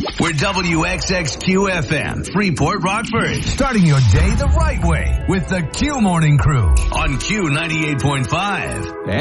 We're WXXQ-FM, Freeport, Rockford. Starting your day the right way with the Q Morning Crew On Q98.5.